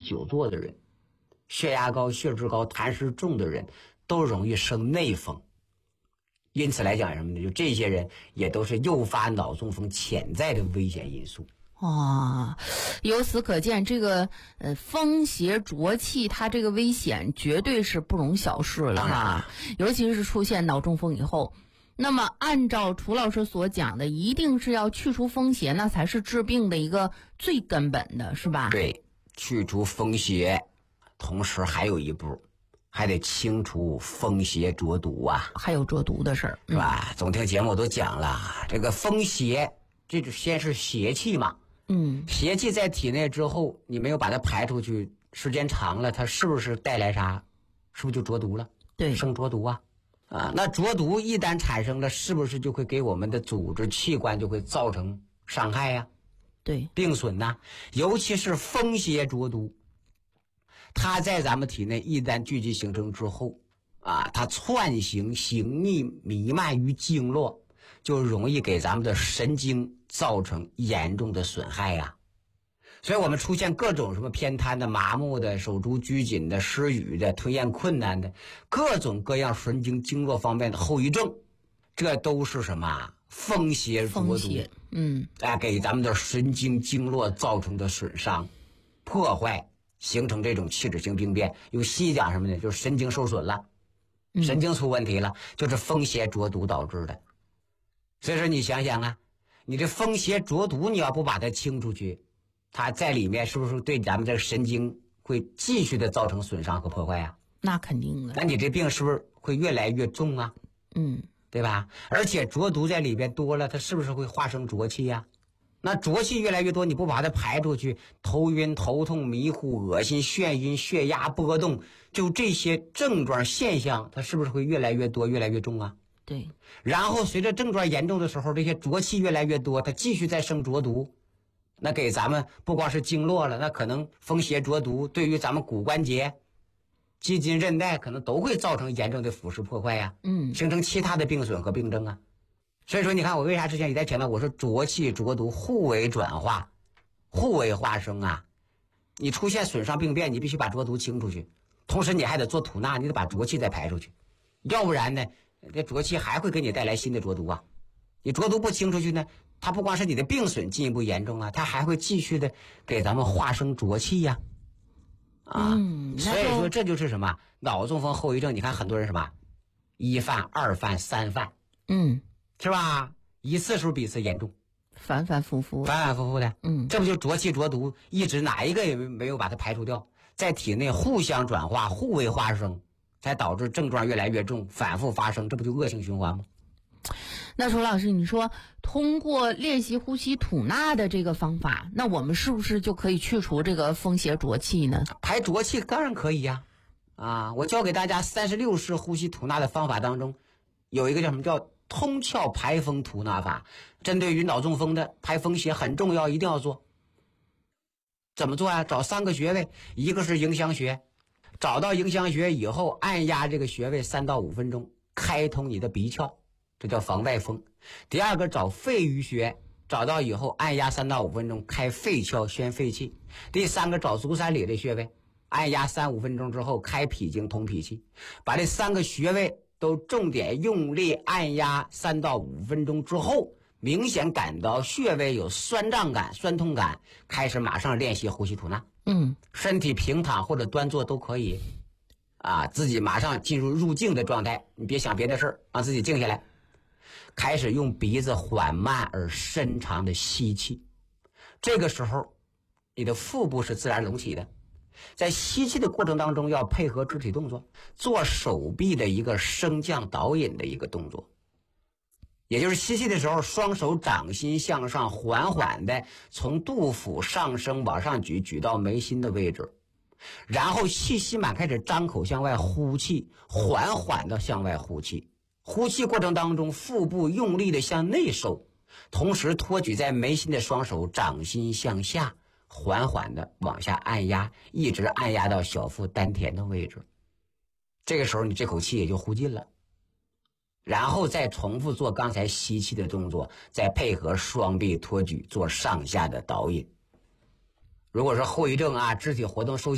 久坐的人，血压高、血脂高、痰湿重的人都容易生内风。因此来讲什么呢？就这些人也都是诱发脑中风潜在的危险因素。 由此可见，这个风邪浊气，它这个危险绝对是不容小视了哈。尤其是出现脑中风以后，那么按照楚老师所讲的，一定是要去除风邪，那才是治病的一个最根本的，是吧？ 对，去除风邪，同时还有一步，还得清除风邪浊毒啊。 还有浊毒的事儿， 是吧？总听节目我都讲了，这个风邪，这就先是邪气嘛。邪气在体内之后，你没有把它排出去，时间长了，它是不是带来啥？是不是就浊毒了？ 对， 生浊毒啊！那浊毒一旦产生了，是不是就会给我们的组织器官就会造成伤害呀？ 对， 病损呐，尤其是风邪浊毒，它在咱们体内一旦聚集形成之后它窜行行密弥漫于经络，就容易给咱们的神经造成严重的损害呀。所以我们出现各种什么偏瘫的、麻木的、手足拘谨的、失语的、吞咽困难的，各种各样神经经络方面的后遗症，这都是什么？风邪浊毒，给咱们的神经经络造成的损伤、破坏，形成这种器质性病变。用西医讲什么呢？就是神经受损了，神经出问题了，就是风邪浊毒导致的。所以说你想想你这风邪浊毒，你要不把它清出去，它在里面是不是对咱们这个神经会继续的造成损伤和破坏啊？ 那肯定的。 那你这病是不是会越来越重啊？对吧？而且浊毒在里边多了，它是不是会化生浊气呀？那浊气越来越多，你不把它排出去，头晕、头痛、迷糊、恶心、眩晕、血压波动，就这些症状现象，它是不是会越来越多、越来越重啊？ 对。 然后随着症状严重的时候，这些浊气越来越多，它继续在生浊毒，那给咱们不光是经络了，那可能风邪浊毒对于咱们骨关节、肌筋韧带可能都会造成严重的腐蚀破坏呀，形成其他的病损和病症啊。所以说你看我为啥之前也在强调，我说浊气浊毒互为转化、互为化生啊。你出现损伤病变，你必须把浊毒清出去，同时你还得做吐纳，你得把浊气再排出去，要不然呢，这浊气还会给你带来新的浊毒啊。你浊毒不清出去呢，它不光是你的病损进一步严重它还会继续的给咱们化生浊气呀。所以说这就是什么脑中风后遗症。你看很多人什么一犯、二犯、三犯，是吧？一次是不是比一次严重？ 反反复复的，这不就浊气浊毒一直哪一个也没有把它排除掉，在体内互相转化、互为化生，才导致症状越来越重，反复发生，这不就恶性循环吗？ 那楚老师，你说通过练习呼吸吐纳的这个方法，那我们是不是就可以去除这个风邪浊气呢？ 排浊气当然可以呀。我教给大家36式呼吸吐纳的方法当中，有一个叫什么叫通窍排风吐纳法，针对于脑中风的排风邪很重要，一定要做。怎么做找3个穴位，一个是迎香穴，找到迎香穴以后，按压这个穴位3到5分钟，开通你的鼻窍，这叫防外风。第二个找肺俞穴，找到以后按压3到5分钟，开肺窍宣肺气。第三个找足三里的穴位，按压3-5分钟之后，开脾经通脾气。把这3个穴位都重点用力按压3到5分钟之后，明显感到穴位有酸胀感、酸痛感，开始马上练习呼吸吐纳。身体平躺或者端坐都可以自己马上进入静的状态，你别想别的事儿，让自己静下来，开始用鼻子缓慢而深长的吸气。这个时候你的腹部是自然隆起的，在吸气的过程当中要配合肢体动作，做手臂的一个升降导引的一个动作，也就是吸气的时候，双手掌心向上，缓缓的从肚腹上升往上举，举到眉心的位置，然后气吸满，开始张口向外呼气，缓缓的向外呼气。呼气过程当中，腹部用力的向内收，同时托举在眉心的双手掌心向下，缓缓的往下按压，一直按压到小腹丹田的位置。这个时候你这口气也就呼尽了，然后再重复做刚才吸气的动作，再配合双臂托举做上下的导引。如果说后遗症肢体活动受